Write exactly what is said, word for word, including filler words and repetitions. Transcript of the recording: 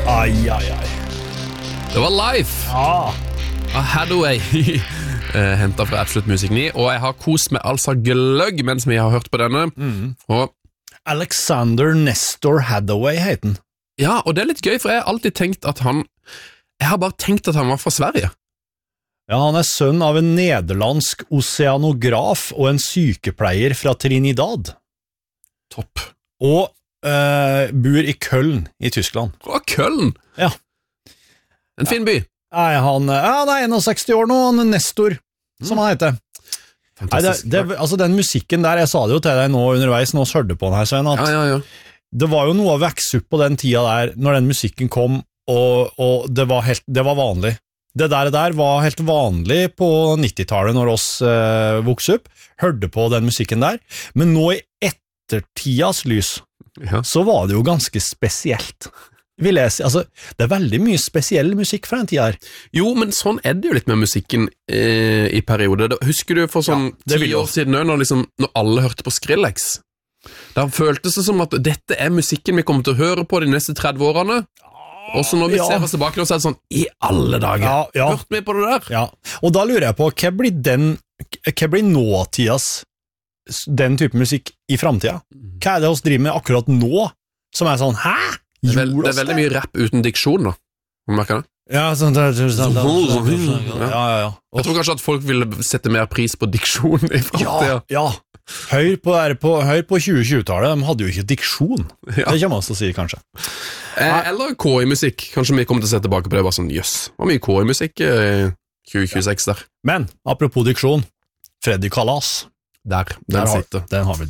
Ai, ai, ai. Det var Life Ja. av Hathaway, hentet fra Absolutt Musikk ni, og jeg har kost meg altså gløgg mens vi har hørt på denne. Mm. Og, Alexander Nestor Hathaway heter han. ja, og det er litt gøy, for jeg har alltid tenkt at han, jeg har bare tenkt at han var fra Sverige. Ja, han er sønn av en nederlandsk oceanograf og en sykepleier fra Trinidad. Topp. Og øh, bor i Köln i Tyskland. Fra Köln. Ja. En fin by. Nei, han, ja, han er sekstien år nå, han er Nestor, som han heter. Nei, det, det, altså den musikken der, jeg sa det jo til deg nå underveis, nå hørte på den her, Svein, at Ja, ja, ja. det var jo noe å vekse opp på den tida der, når den musikken kom, og, og det, var helt, det var vanlig. Det der, der var helt vanlig på nittitallet når oss eh, vokste opp, hørte på den musikken der, men nå i ettertidas lys, Ja. så var det jo ganske spesielt. Vil jeg si, altså, det er veldig mye spesiell musikk fra den tida her. Jo, men sånn er det jo litt med musikken eh, i perioder. Da- Husker du for sånn Ja, det ti vil jeg år siden nå, når, liksom, når alle hørte på Skrillex? Da føltes det som at dette er musikken vi kommer til å høre på de neste tretti årene. Og så når vi Ja. ser oss tilbake nå, så er det sånn, i alle dager, Ja, ja. hørte vi på det der? Ja, og da lurer jeg på, hva blir den, hva blir nåtidas den type musikk i fremtiden? Hva er det oss driver med akkurat nå, som er sånn, hæ? Det er, veld, Gjorde det oss er veldig mye rapp uten diksjon da. Har du merket det? Ja, sånn, det, det, sånn, det, ja, ja, ja. Jeg tror kanskje at folk vil sette mer pris på diksjon i Ja, fremtiden. ja. Hør på, er på, hør på tjue tjue-tallet, de hadde jo ikke diksjon. Ja. Det kommer man til å si, kanskje. Eh, eller K I-musikk. Kanskje vi kommer til å se tilbake på det. Bare sånn, jøss, det var mye K I-musikk i tjue tjueseks der. Men, apropos diksjon, Freddy Kalas. Der, den Der har, sitter. den har vi